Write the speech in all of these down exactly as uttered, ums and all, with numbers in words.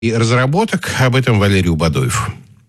и разработок. Об этом Валерий Убадоев.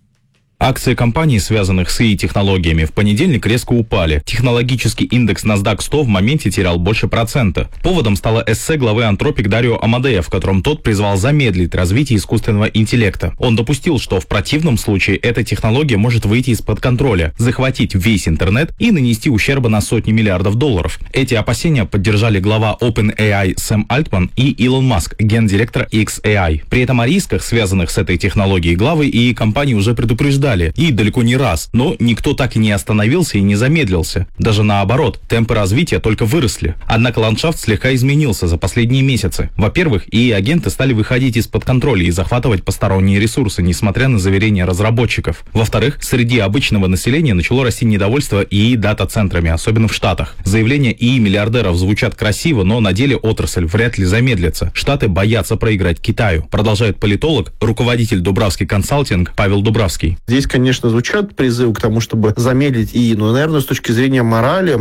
Акции компаний, связанных с ИИ технологиями, в понедельник резко упали. Технологический индекс NASDAQ сто в моменте терял больше процента. Поводом стало эссе главы Anthropic Дарио Амадея, в котором тот призвал замедлить развитие искусственного интеллекта. Он допустил, что в противном случае эта технология может выйти из-под контроля, захватить весь интернет и нанести ущерба на сотни миллиардов долларов. Эти опасения поддержали глава OpenAI Сэм Альтман и Илон Маск, гендиректор икс эй ай. При этом о рисках, связанных с этой технологией, главы ИИ компании уже предупреждали. И далеко не раз, но никто так и не остановился и не замедлился. Даже наоборот, темпы развития только выросли. Однако ландшафт слегка изменился за последние месяцы. Во-первых, ИИ-агенты стали выходить из-под контроля и захватывать посторонние ресурсы, несмотря на заверения разработчиков. Во-вторых, среди обычного населения начало расти недовольство ИИ-дата-центрами, особенно в Штатах. Заявления ИИ-миллиардеров звучат красиво, но на деле отрасль вряд ли замедлится. Штаты боятся проиграть Китаю, продолжает политолог, руководитель Дубравский консалтинг Павел Дубравский. Здесь, конечно, звучат призывы к тому, чтобы замедлить ИИ, но, наверное, с точки зрения морали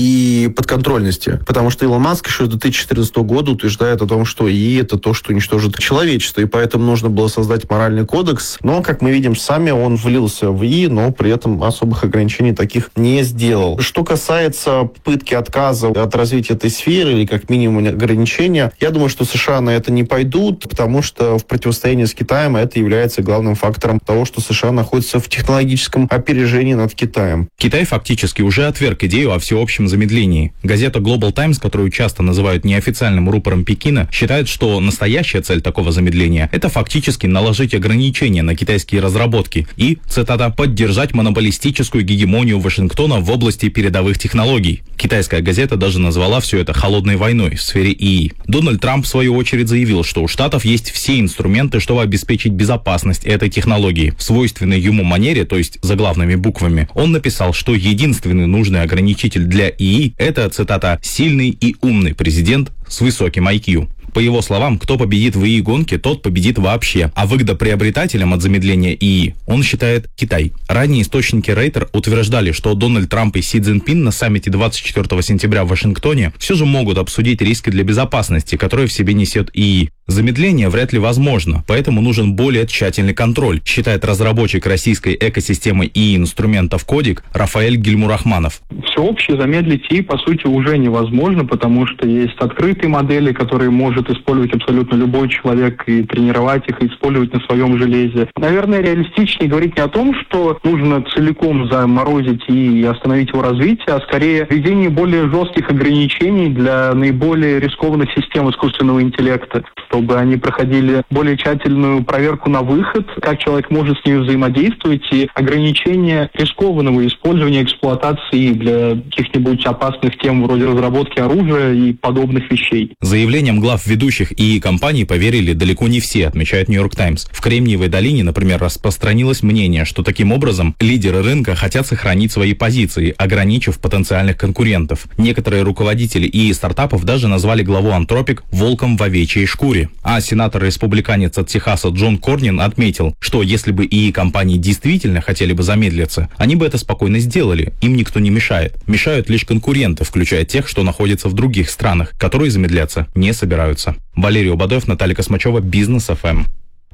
и подконтрольности. Потому что Илон Маск еще с две тысячи четырнадцатого года утверждает о том, что ИИ — это то, что уничтожит человечество, и поэтому нужно было создать моральный кодекс. Но, как мы видим сами, он влился в ИИ, но при этом особых ограничений таких не сделал. Что касается попытки отказа от развития этой сферы или, как минимум, ограничения, я думаю, что США на это не пойдут, потому что в противостоянии с Китаем это является главным фактором того, что США находится в технологическом опережении над Китаем. Китай фактически уже отверг идею о всеобщем замедлении. Газета Global Times, которую часто называют неофициальным рупором Пекина, считает, что настоящая цель такого замедления – это фактически наложить ограничения на китайские разработки и, цитата, «поддержать монополистическую гегемонию Вашингтона в области передовых технологий». Китайская газета даже назвала все это «холодной войной» в сфере ИИ. Дональд Трамп, в свою очередь, заявил, что у Штатов есть все инструменты, чтобы обеспечить безопасность этой технологии. В свойственной ему манере, то есть заглавными буквами, он написал, что единственный нужный ограничитель для ИИ – это, цитата, «сильный и умный президент с высоким ай кью». По его словам, кто победит в ИИ-гонке, тот победит вообще. А выгодоприобретателем от замедления ИИ он считает Китай. Ранее источники Рейтер утверждали, что Дональд Трамп и Си Цзиньпин на саммите двадцать четвёртого сентября в Вашингтоне все же могут обсудить риски для безопасности, которые в себе несет ИИ. Замедление вряд ли возможно, поэтому нужен более тщательный контроль, считает разработчик российской экосистемы ИИ-инструментов Кодик Рафаэль Гильмурахманов. Всеобще замедлить ИИ, по сути, уже невозможно, потому что есть открытые модели, которые может использовать абсолютно любой человек и тренировать их, и использовать на своем железе. Наверное, реалистичнее говорить не о том, что нужно целиком заморозить ИИ и остановить его развитие, а скорее введение более жестких ограничений для наиболее рискованных систем искусственного интеллекта, чтобы они проходили более тщательную проверку на выход, как человек может с ней взаимодействовать, и ограничение рискованного использования, эксплуатации для каких-нибудь опасных тем вроде разработки оружия и подобных вещей. Заявлением глав ведущих ИИ-компаний поверили далеко не все, отмечает Нью-Йорк Таймс. В Кремниевой долине, например, распространилось мнение, что таким образом лидеры рынка хотят сохранить свои позиции, ограничив потенциальных конкурентов. Некоторые руководители ИИ-стартапов даже назвали главу Anthropic «волком в овечьей шкуре». А сенатор-республиканец от Техаса Джон Корнин отметил, что если бы ИИ-компании действительно хотели бы замедлиться, они бы это спокойно сделали, им никто не мешает. Мешают лишь конкуренты, включая тех, что находятся в других странах, которые замедляться не собираются. Валерий Убадоев, Наталья Космачева, Бизнес эф эм.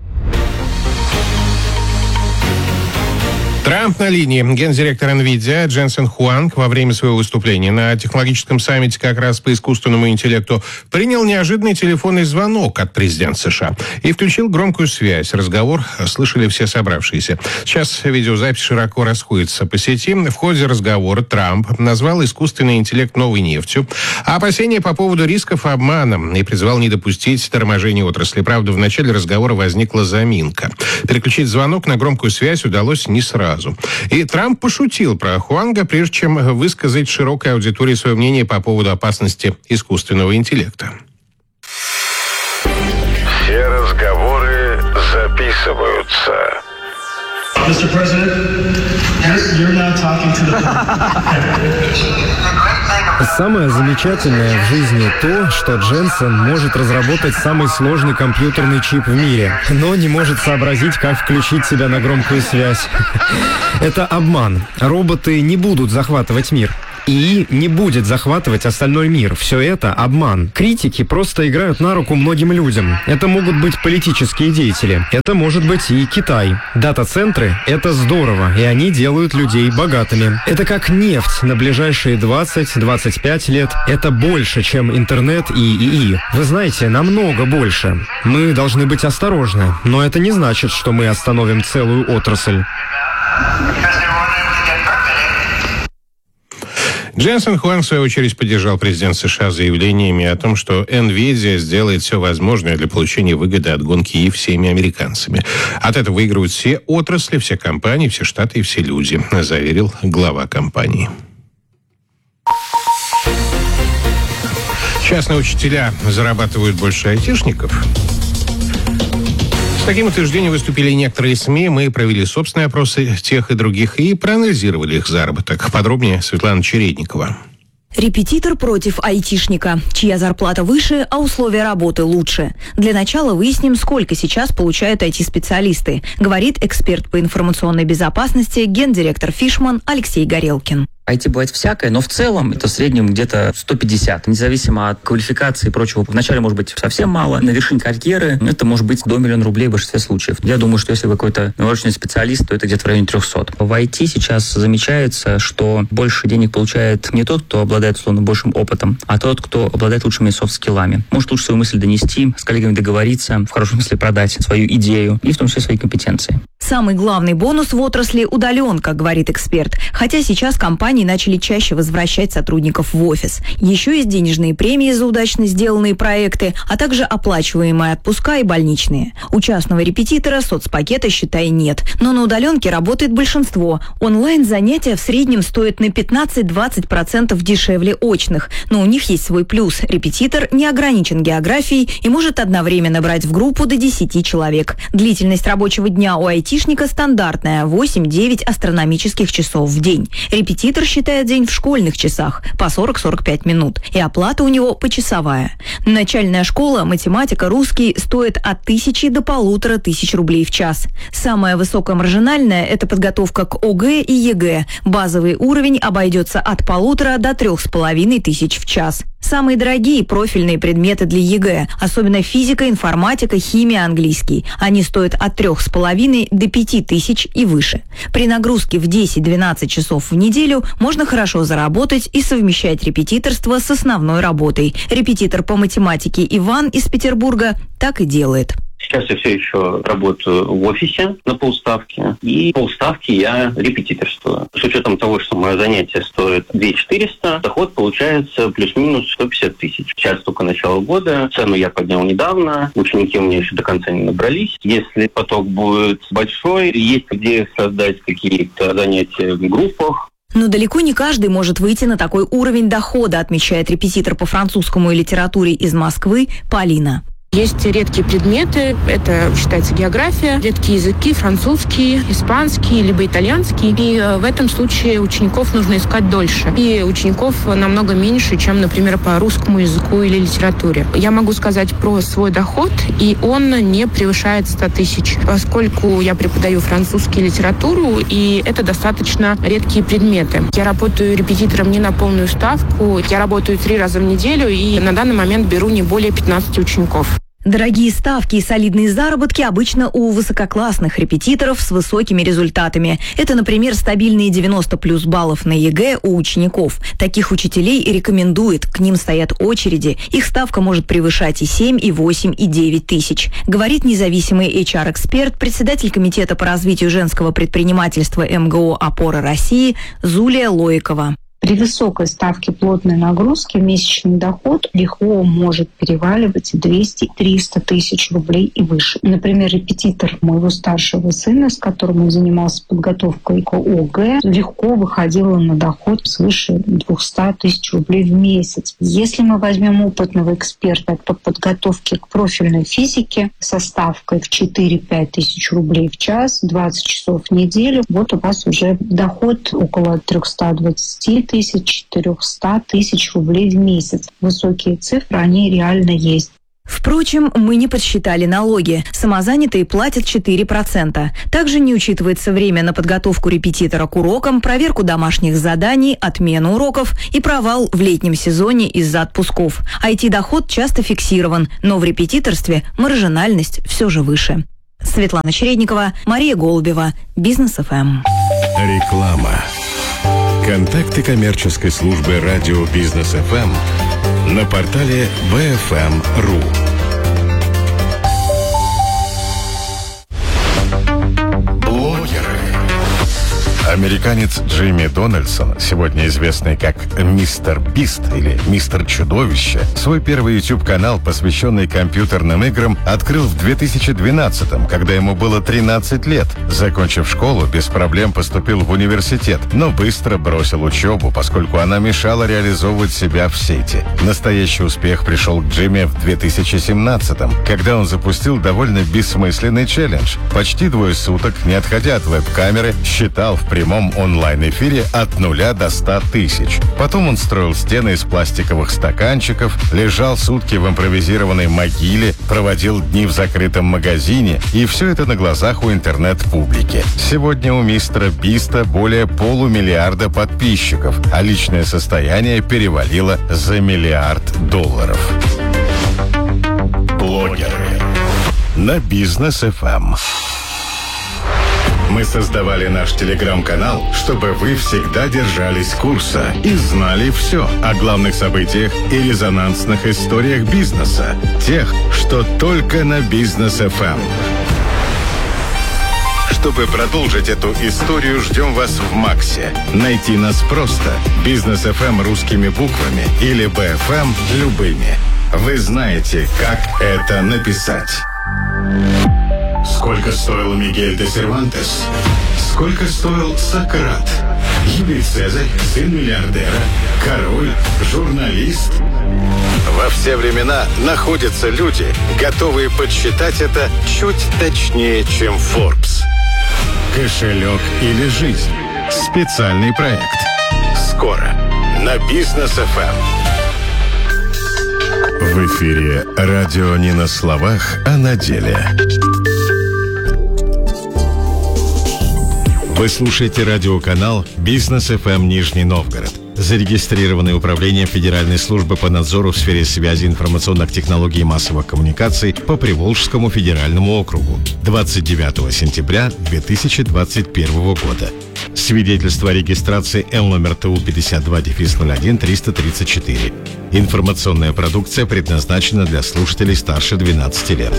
Трамп на линии. Гендиректор NVIDIA Дженсен Хуанг во время своего выступления на технологическом саммите как раз по искусственному интеллекту принял неожиданный телефонный звонок от президента США и включил громкую связь. Разговор слышали все собравшиеся. Сейчас видеозапись широко расходится по сети. В ходе разговора Трамп назвал искусственный интеллект новой нефтью, а опасения по поводу рисков обмана и призвал не допустить торможения отрасли. Правда, в начале разговора возникла заминка. Переключить звонок на громкую связь удалось не сразу. И Трамп пошутил про Хуанга, прежде чем высказать широкой аудитории свое мнение по поводу опасности искусственного интеллекта. Все разговоры записываются. мистер President, you're now talking to the... Самое замечательное в жизни то, что Дженсен может разработать самый сложный компьютерный чип в мире, но не может сообразить, как включить себя на громкую связь. Это обман. Роботы не будут захватывать мир. ИИ не будет захватывать остальной мир. Все это обман. Критики просто играют на руку многим людям. Это могут быть политические деятели. Это может быть и Китай. Дата-центры — это здорово, и они делают людей богатыми. Это как нефть на ближайшие двадцать-двадцать пять лет. Это больше, чем интернет и ИИ. Вы знаете, намного больше. Мы должны быть осторожны, но это не значит, что мы остановим целую отрасль. Дженсен Хуанг, в свою очередь, поддержал президента США заявлениями о том, что NVIDIA сделает все возможное для получения выгоды от гонки ИИ всеми американцами. От этого выигрывают все отрасли, все компании, все штаты и все люди, заверил глава компании. Частные учителя зарабатывают больше айтишников? С таким утверждением выступили некоторые СМИ. Мы провели собственные опросы тех и других и проанализировали их заработок. Подробнее Светлана Чередникова. Репетитор против айтишника. Чья зарплата выше, а условия работы лучше. Для начала выясним, сколько сейчас получают ай ти-специалисты, говорит эксперт по информационной безопасности, гендиректор Фишман Алексей Горелкин. ай ти бывает всякое, но в целом это в среднем где-то сто пятьдесят. Независимо от квалификации и прочего. Вначале может быть совсем мало. На вершине карьеры это может быть до миллиона рублей в большинстве случаев. Я думаю, что если вы какой-то научный специалист, то это где-то в районе триста. В ай ти сейчас замечается, что больше денег получает не тот, кто обладает условно большим опытом, а тот, кто обладает лучшими софт-скиллами. Может лучше свою мысль донести, с коллегами договориться, в хорошем смысле продать свою идею и в том числе свои компетенции. Самый главный бонус в отрасли – удаленка, говорит эксперт. Хотя сейчас компании начали чаще возвращать сотрудников в офис. Еще есть денежные премии за удачно сделанные проекты, а также оплачиваемые отпуска и больничные. У частного репетитора соцпакета, считай, нет. Но на удаленке работает большинство. Онлайн-занятия в среднем стоят на пятнадцать-двадцать процентов дешевле очных. Но у них есть свой плюс. Репетитор не ограничен географией и может одновременно брать в группу до десяти человек. Длительность рабочего дня у айтишника стандартная – восемь-девять астрономических часов в день. Репетитор считает день в школьных часах по сорок-сорок пять минут. И оплата у него почасовая. Начальная школа, математика, русский стоит от тысячи до полутора тысяч рублей в час. Самая высокомаржинальная – это подготовка к ОГЭ и ЕГЭ. Базовый уровень обойдется от полутора до трех с половиной тысяч в час. Самые дорогие профильные предметы для ЕГЭ, особенно физика, информатика, химия, английский. Они стоят от трех с половиной до пяти тысяч и выше. При нагрузке в десять-двенадцать часов в неделю можно хорошо заработать и совмещать репетиторство с основной работой. Репетитор по математике Иван из Петербурга так и делает. Сейчас я все еще работаю в офисе на полставки, и полставки я репетиторствую. С учетом того, что мое занятие стоит две тысячи четыреста, доход получается плюс-минус сто пятьдесят тысяч. Сейчас только начало года, цену я поднял недавно, ученики у меня еще до конца не набрались. Если поток будет большой, есть идея создать какие-то занятия в группах. Но далеко не каждый может выйти на такой уровень дохода, отмечает репетитор по французскому и литературе из Москвы Полина. Есть редкие предметы, это считается география, редкие языки, французский, испанский, либо итальянский. И в этом случае учеников нужно искать дольше. И учеников намного меньше, чем, например, по русскому языку или литературе. Я могу сказать про свой доход, и он не превышает ста тысяч, поскольку я преподаю французский и литературу, и это достаточно редкие предметы. Я работаю репетитором не на полную ставку, я работаю три раза в неделю, и на данный момент беру не более пятнадцати учеников. Дорогие ставки и солидные заработки обычно у высококлассных репетиторов с высокими результатами. Это, например, стабильные девяносто плюс баллов на ЕГЭ у учеников. Таких учителей рекомендуют, к ним стоят очереди. Их ставка может превышать и семь, и восемь, и девять тысяч. Говорит независимый эйч ар-эксперт, председатель комитета по развитию женского предпринимательства эм гэ о «Опора России» Зулия Лоикова. При высокой ставке плотной нагрузки месячный доход легко может переваливать двести-триста тысяч рублей и выше. Например, репетитор моего старшего сына, с которым он занимался подготовкой к ОГЭ, легко выходил на доход свыше двухсот тысяч рублей в месяц. Если мы возьмем опытного эксперта по подготовке к профильной физике со ставкой в четыре-пять тысяч рублей в час, двадцать часов в неделю, вот у вас уже доход около триста двадцать тысяч, четыреста тысяч рублей в месяц. Высокие цифры, они реально есть. Впрочем, мы не подсчитали налоги. Самозанятые платят четыре процента. Также не учитывается время на подготовку репетитора к урокам, проверку домашних заданий, отмену уроков и провал в летнем сезоне из-за отпусков. ай ти-доход часто фиксирован, но в репетиторстве маржинальность все же выше. Светлана Чередникова, Мария Голубева, Бизнес эф эм. Реклама. Контакты коммерческой службы радио Бизнес эф эм на портале би эф эм точка ру. Блогеры. Американец Джимми Дональдсон, сегодня известный как Мистер Бист или Мистер Чудовище, свой первый YouTube-канал, посвященный компьютерным играм, открыл в две тысячи двенадцатом, когда ему было тринадцать лет. Закончив школу, без проблем поступил в университет, но быстро бросил учебу, поскольку она мешала реализовывать себя в сети. Настоящий успех пришел к Джимми в две тысячи семнадцатом, когда он запустил довольно бессмысленный челлендж. Почти двое суток, не отходя от веб-камеры, считал в прямом онлайн-эфире от нуля до ста тысяч. Потом он строил стены из пластиковых стаканчиков, лежал сутки в импровизированной могиле, проводил дни в закрытом магазине, и все это на глазах у интернет-публики. Сегодня у мистера Биста более полумиллиарда подписчиков, а личное состояние перевалило за миллиард долларов. Блогеры на Бизнес эф эм. Мы создавали наш телеграм-канал, чтобы вы всегда держались курса и знали все о главных событиях и резонансных историях бизнеса. Тех, что только на Бизнес эф эм. Чтобы продолжить эту историю, ждем вас в Максе. Найти нас просто. Бизнес эф эм русскими буквами или би эф эм любыми. Вы знаете, как это написать. Сколько стоил Мигель де Сервантес? Сколько стоил Сократ? Юлий Цезарь, сын миллиардера, король, журналист. Во все времена находятся люди, готовые подсчитать это чуть точнее, чем Forbes. Кошелек или жизнь? Специальный проект. Скоро на Бизнес эф эм. В эфире радио не на словах, а на деле. Вы слушаете радиоканал Бизнес эф эм Нижний Новгород, зарегистрированное управление Федеральной службы по надзору в сфере связи, информационных технологий и массовых коммуникаций по Приволжскому федеральному округу двадцать девятого сентября две тысячи двадцать первого года. Свидетельство о регистрации Л номер ТУ пятьдесят два ноль один триста тридцать четыре. Информационная продукция предназначена для слушателей старше двенадцати лет.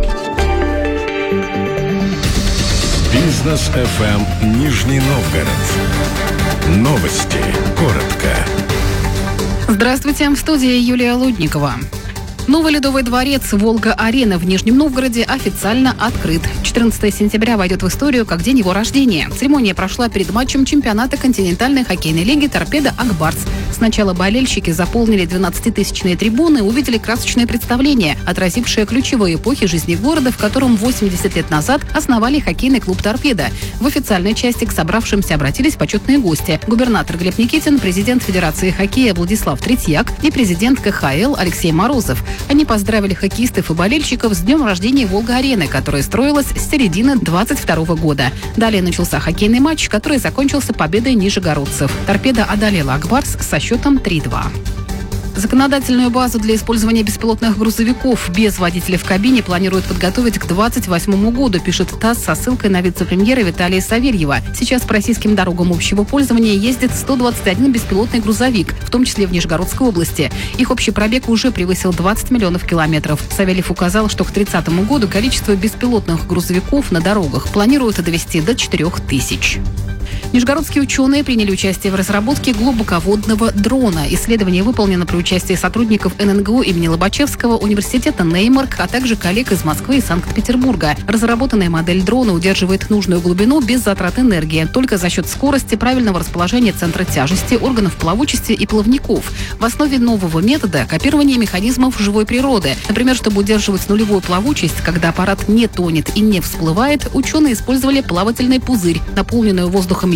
Бизнес эф эм Нижний Новгород. Новости. Коротко. Здравствуйте, в студии Юлия Лудникова. Новый Ледовый дворец «Волга-Арена» в Нижнем Новгороде официально открыт. четырнадцатого сентября войдет в историю как день его рождения. Церемония прошла перед матчем чемпионата континентальной хоккейной лиги «Торпедо Ак Барс». Сначала болельщики заполнили двенадцатитысячные трибуны и увидели красочное представление, отразившее ключевые эпохи жизни города, в котором восемьдесят лет назад основали хоккейный клуб «Торпедо». В официальной части к собравшимся обратились почетные гости. Губернатор Глеб Никитин, президент Федерации хоккея Владислав Третьяк и президент ка ха эл Алексей Морозов. Они поздравили хоккеистов и болельщиков с днем рождения «Волга-Арены», которая строилась с середины двадцать второго года. Далее начался хоккейный матч, который закончился победой нижегородцев. «Торпедо» одолела «Ак Барс» со счетом три-два. Законодательную базу для использования беспилотных грузовиков без водителя в кабине планируют подготовить к двадцать восьмому году, пишет ТАСС со ссылкой на вице-премьера Виталия Савельева. Сейчас по российским дорогам общего пользования ездит сто двадцать один беспилотный грузовик, в том числе в Нижегородской области. Их общий пробег уже превысил двадцать миллионов километров. Савельев указал, что к тридцатому году количество беспилотных грузовиков на дорогах планируют довести до четырех тысяч. Нижегородские ученые приняли участие в разработке глубоководного дрона. Исследование выполнено при участии сотрудников эн эн гэ у имени Лобачевского, университета Неймарк, а также коллег из Москвы и Санкт-Петербурга. Разработанная модель дрона удерживает нужную глубину без затрат энергии, только за счет скорости, правильного расположения центра тяжести, органов плавучести и плавников. В основе нового метода копирование механизмов живой природы. Например, чтобы удерживать нулевую плавучесть, когда аппарат не тонет и не всплывает, ученые использовали плавательный пузырь, наполненную воздухом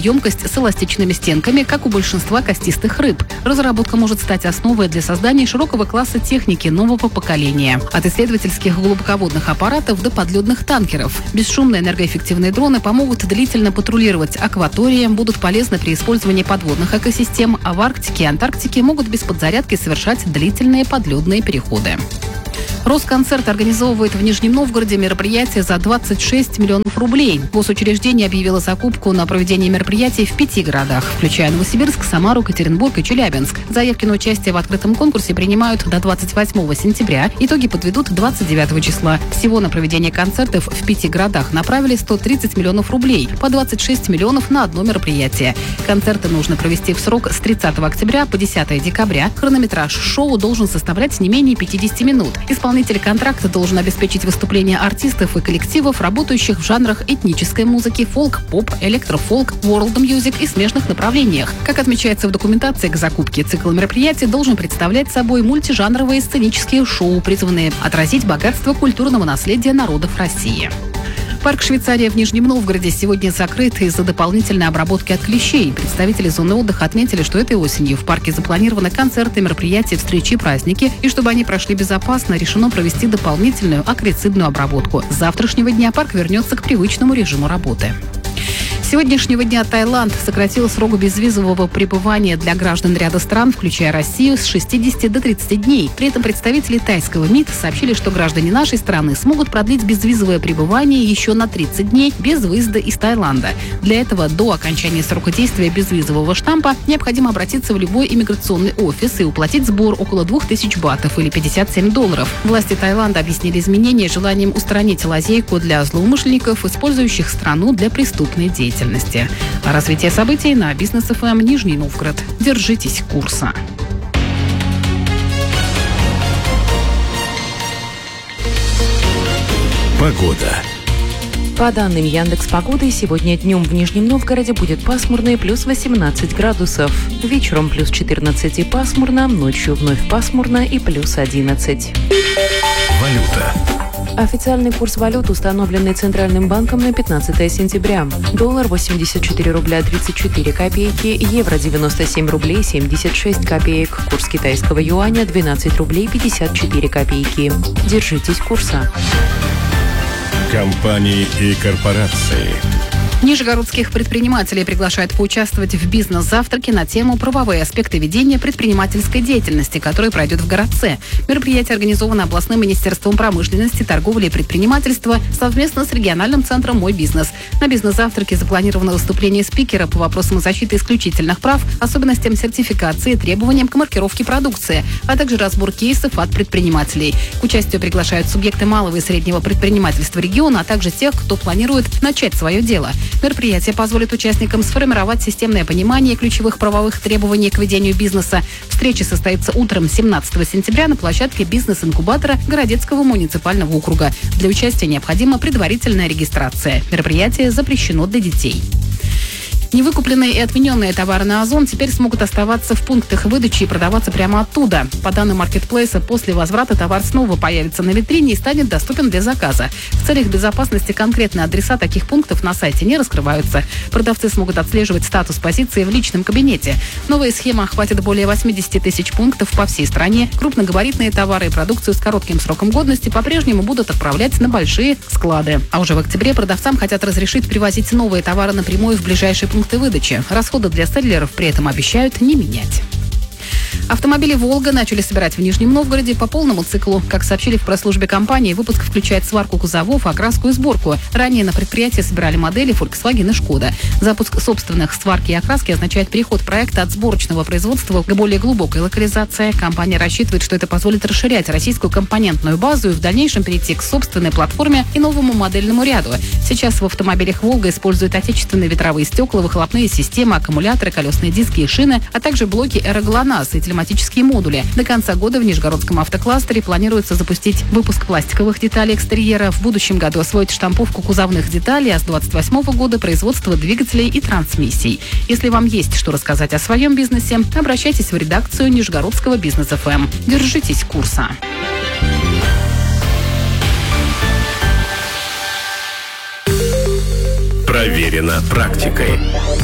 емкость с эластичными стенками, как у большинства костистых рыб. Разработка может стать основой для создания широкого класса техники нового поколения. От исследовательских глубоководных аппаратов до подледных танкеров. Бесшумные энергоэффективные дроны помогут длительно патрулировать акватории, будут полезны при использовании подводных экосистем, а в Арктике и Антарктике могут без подзарядки совершать длительные подледные переходы. Росконцерт организовывает в Нижнем Новгороде мероприятие за двадцать шесть миллионов рублей. Госучреждение объявило закупку на проведение мероприятий в пяти городах, включая Новосибирск, Самару, Екатеринбург и Челябинск. Заявки на участие в открытом конкурсе принимают до двадцать восьмого сентября. Итоги подведут двадцать девятого числа. Всего на проведение концертов в пяти городах направили сто тридцать миллионов рублей, по двадцать шесть миллионов на одно мероприятие. Концерты нужно провести в срок с тридцатого октября по десятого декабря. Хронометраж шоу должен составлять не менее пятидесяти минут. Исполнитель контракта должен обеспечить выступления артистов и коллективов, работающих в жанрах этнической музыки, фолк, поп, электрофолк, ворлд мьюзик и смежных направлениях. Как отмечается в документации к закупке, цикл мероприятий должен представлять собой мультижанровые сценические шоу, призванные отразить богатство культурного наследия народов России. Парк «Швейцария» в Нижнем Новгороде сегодня закрыт из-за дополнительной обработки от клещей. Представители зоны отдыха отметили, что этой осенью в парке запланированы концерты, мероприятия, встречи, праздники. И чтобы они прошли безопасно, решено провести дополнительную акарицидную обработку. С завтрашнего дня парк вернется к привычному режиму работы. С сегодняшнего дня Таиланд сократил срок безвизового пребывания для граждан ряда стран, включая Россию, с шестидесяти до тридцати дней. При этом представители тайского МИД сообщили, что граждане нашей страны смогут продлить безвизовое пребывание еще на тридцать дней без выезда из Таиланда. Для этого до окончания срока действия безвизового штампа необходимо обратиться в любой иммиграционный офис и уплатить сбор около двух тысяч батов или пятьдесят семь долларов. Власти Таиланда объяснили изменения желанием устранить лазейку для злоумышленников, использующих страну для преступной деятельности. А развитие событий на Бизнес эф эм Нижний Новгород. Держитесь курса. Погода. По данным Яндекс.Погоды, сегодня днем в Нижнем Новгороде будет пасмурно и плюс восемнадцать градусов. Вечером плюс четырнадцать и пасмурно, ночью вновь пасмурно и плюс одиннадцать. Валюта. Официальный курс валют, установленный Центральным банком на пятнадцатое сентября. Доллар восемьдесят четыре рубля тридцать четыре копейки, евро девяносто семь рублей семьдесят шесть копеек, курс китайского юаня двенадцать рублей пятьдесят четыре копейки. Держитесь курса. Компании и корпорации. Нижегородских предпринимателей приглашают поучаствовать в бизнес-завтраке на тему «Правовые аспекты ведения предпринимательской деятельности», который пройдет в городце. Мероприятие организовано областным министерством промышленности, торговли и предпринимательства совместно с региональным центром «Мой бизнес». На бизнес-завтраке запланировано выступление спикера по вопросам защиты исключительных прав, особенностям сертификации, требованиям к маркировке продукции, а также разбор кейсов от предпринимателей. К участию приглашают субъекты малого и среднего предпринимательства региона, а также тех, кто планирует начать свое дело. Мероприятие позволит участникам сформировать системное понимание ключевых правовых требований к ведению бизнеса. Встреча состоится утром семнадцатого сентября на площадке бизнес-инкубатора Городецкого муниципального округа. Для участия необходима предварительная регистрация. Мероприятие запрещено для детей. Невыкупленные и отмененные товары на Озон теперь смогут оставаться в пунктах выдачи и продаваться прямо оттуда. По данным маркетплейса, после возврата товар снова появится на витрине и станет доступен для заказа. В целях безопасности конкретные адреса таких пунктов на сайте не раскрываются. Продавцы смогут отслеживать статус позиции в личном кабинете. Новая схема охватит более восьмидесяти тысяч пунктов по всей стране. Крупногабаритные товары и продукцию с коротким сроком годности по-прежнему будут отправлять на большие склады. А уже в октябре продавцам хотят разрешить привозить новые товары напрямую в ближайшие пункты выдачи. Расходы для селлеров при этом обещают не менять. Автомобили «Волга» начали собирать в Нижнем Новгороде по полному циклу. Как сообщили в пресс-службе компании, выпуск включает сварку кузовов, окраску и сборку. Ранее на предприятии собирали модели Volkswagen и Шкода. Запуск собственных сварки и окраски означает переход проекта от сборочного производства к более глубокой локализации. Компания рассчитывает, что это позволит расширять российскую компонентную базу и в дальнейшем перейти к собственной платформе и новому модельному ряду. Сейчас в автомобилях «Волга» используют отечественные ветровые стекла, выхлопные системы, аккумуляторы, колесные диски и шины, а также блоки аэроглонасс и телематические модули. До конца года в Нижегородском автокластере планируется запустить выпуск пластиковых деталей экстерьера. В будущем году освоить штамповку кузовных деталей, а с двадцать восьмого года производство двигателей и трансмиссий. Если вам есть что рассказать о своем бизнесе, обращайтесь в редакцию Нижегородского Бизнес эф эм. Держитесь курса. Проверено практикой.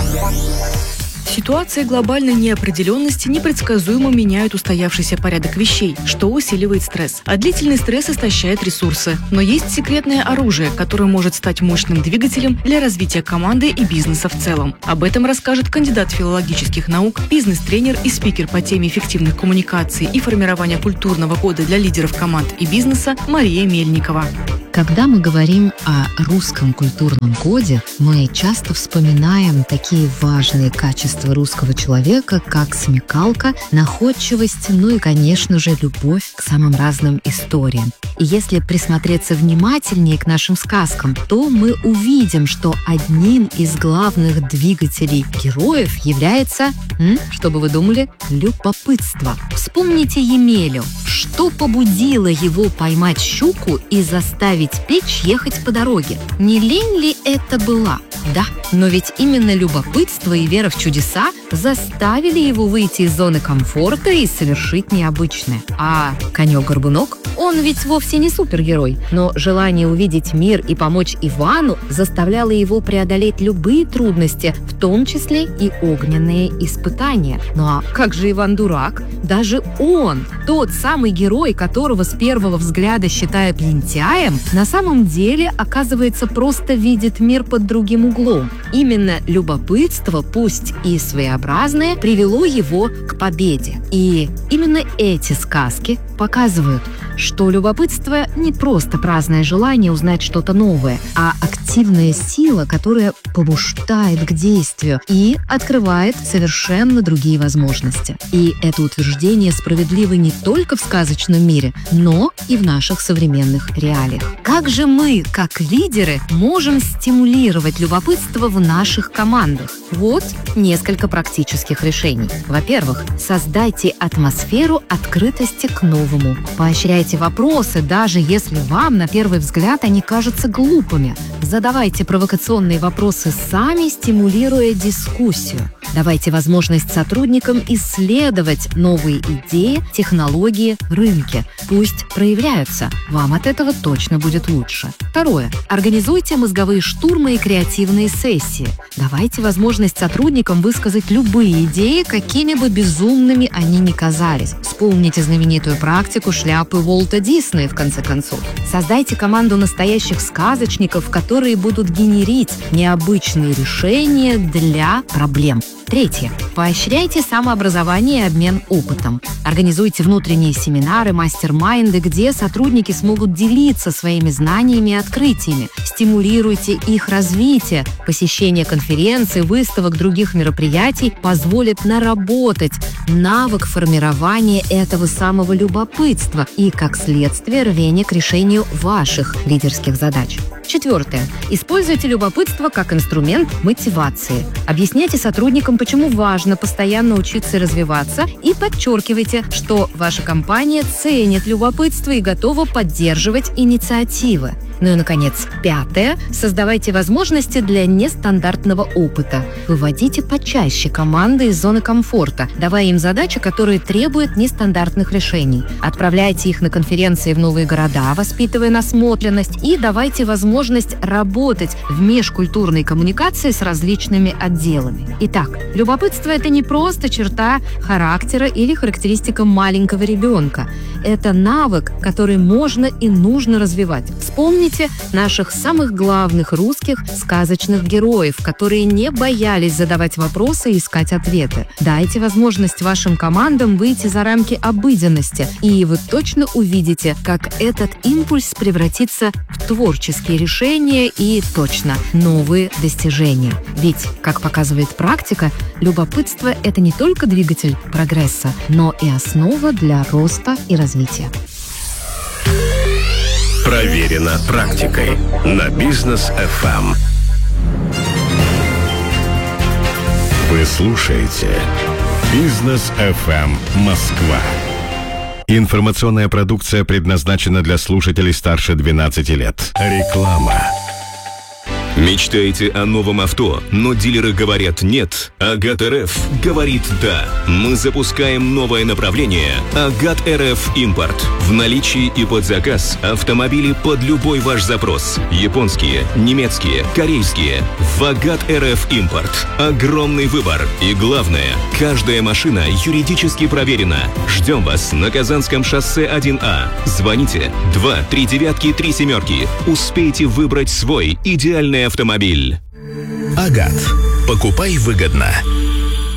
Ситуации глобальной неопределенности непредсказуемо меняют устоявшийся порядок вещей, что усиливает стресс. А длительный стресс истощает ресурсы. Но есть секретное оружие, которое может стать мощным двигателем для развития команды и бизнеса в целом. Об этом расскажет кандидат филологических наук, бизнес-тренер и спикер по теме эффективных коммуникаций и формирования культурного кода для лидеров команд и бизнеса Мария Мельникова. Когда мы говорим о русском культурном коде, мы часто вспоминаем такие важные качества русского человека, как смекалка, находчивость, ну и, конечно же, любовь к самым разным историям. И если присмотреться внимательнее к нашим сказкам, то мы увидим, что одним из главных двигателей героев является, м, что бы вы думали, любопытство. Вспомните Емелю. Что побудило его поймать щуку и заставить печь ехать по дороге? Не лень ли это была? Да, но ведь именно любопытство и вера в чудеса заставили его выйти из зоны комфорта и совершить необычное. А конек-горбунок? Он ведь вовсе не супергерой, но желание увидеть мир и помочь Ивану заставляло его преодолеть любые трудности, в том числе и огненные испытания. Ну а как же Иван дурак? Даже он, тот самый герой, которого с первого взгляда считают лентяем, на самом деле, оказывается, просто видит мир под другим углом. Именно любопытство, пусть и своеобразное, привело его к победе. И именно эти сказки показывают, что любопытство не просто праздное желание узнать что-то новое, а активная сила, которая побуждает к действию и открывает совершенно другие возможности. И это утверждение справедливо не только в сказочном мире, но и в наших современных реалиях. Как же мы, как лидеры, можем стимулировать любопытство в наших командах? Вот несколько практических решений. Во-первых, создайте атмосферу открытости к новому. Поощряйте вопросы, даже если вам на первый взгляд они кажутся глупыми. Задавайте провокационные вопросы сами, стимулируя дискуссию. Давайте возможность сотрудникам исследовать новые идеи, технологии, рынки. Пусть проявляются. Вам от этого точно будет лучше. Второе. Организуйте мозговые штурмы и креативные сессии. Давайте возможность сотрудникам высказать любые идеи, какими бы безумными они ни казались. Вспомните знаменитую практику шляпы Уолта Диснея, в конце концов. Создайте команду настоящих сказочников, которые будут генерить необычные решения для проблем. Третье. Поощряйте самообразование и обмен опытом. Организуйте внутренние семинары, мастер-майнды, где сотрудники смогут делиться своими знаниями и открытиями. Стимулируйте их развитие. Посещение конференций, выставок, других мероприятий позволит наработать навык формирования этого самого любопытства и, как следствие, рвение к решению ваших лидерских задач. Четвертое. Используйте любопытство как инструмент мотивации. Объясняйте сотрудникам, почему важно постоянно учиться и развиваться, и подчеркивайте, что ваша компания ценит любопытство и готова поддерживать инициативы. Ну и, наконец, пятое. Создавайте возможности для нестандартного опыта. Выводите почаще команды из зоны комфорта, давая им задачи, которые требуют нестандартных решений. Отправляйте их на конференции в новые города, воспитывая насмотренность, и давайте возможность работать в межкультурной коммуникации с различными отделами. Итак, любопытство – это не просто черта характера или характеристика маленького ребенка. Это навык, который можно и нужно развивать. Вспомните наших самых главных русских сказочных героев, которые не боялись задавать вопросы и искать ответы. Дайте возможность вашим командам выйти за рамки обыденности, и вы точно увидите, как этот импульс превратится в творческие решения и, точно, новые достижения. Ведь, как показывает практика, любопытство – это не только двигатель прогресса, но и основа для роста и развития. Проверено практикой на Бизнес эф эм. Вы слушаете Бизнес эф эм Москва. Информационная продукция предназначена для слушателей старше двенадцати лет. Реклама. Мечтаете о новом авто, но дилеры говорят нет? Агат эр эф говорит да. Мы запускаем новое направление Агат эр эф Импорт. В наличии и под заказ автомобили под любой ваш запрос. Японские, немецкие, корейские. Вагат эр эф Импорт. Огромный выбор. И главное, каждая машина юридически проверена. Ждем вас на Казанском шоссе один А. Звоните два три девятки три семерки. Успейте выбрать свой идеальный автомобиль. Агат. Покупай выгодно.